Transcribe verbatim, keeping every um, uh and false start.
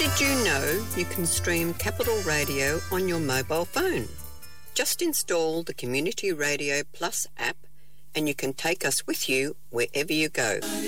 Did you know you can stream Capital Radio on your mobile phone? Just install the Community Radio Plus app and you can take us with you wherever you go.